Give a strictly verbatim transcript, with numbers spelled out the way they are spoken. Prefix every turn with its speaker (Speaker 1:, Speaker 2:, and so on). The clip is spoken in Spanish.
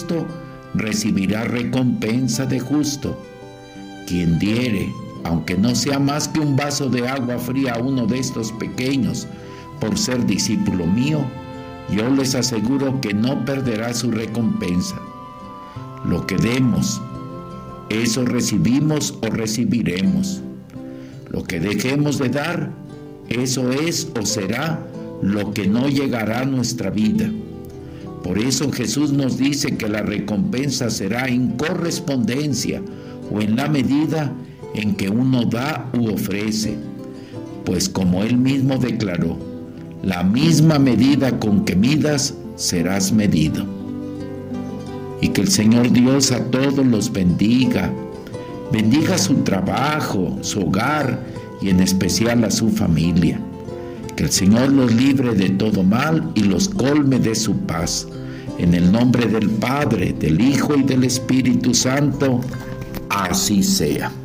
Speaker 1: justo recibirá recompensa de justo. Quien diere, aunque no sea más que un vaso de agua fría a uno de estos pequeños, por ser discípulo mío, yo les aseguro que no perderá su recompensa. Lo que demos, eso recibimos o recibiremos. Lo que dejemos de dar, eso es o será lo que no llegará a nuestra vida. Por eso Jesús nos dice que la recompensa será en correspondencia o en la medida en que uno da u ofrece. Pues como Él mismo declaró, la misma medida con que midas serás medido. Y que el Señor Dios a todos los bendiga, bendiga su trabajo, su hogar y en especial a su familia. Que el Señor los libre de todo mal y los colme de su paz. En el nombre del Padre, del Hijo y del Espíritu Santo, así sea.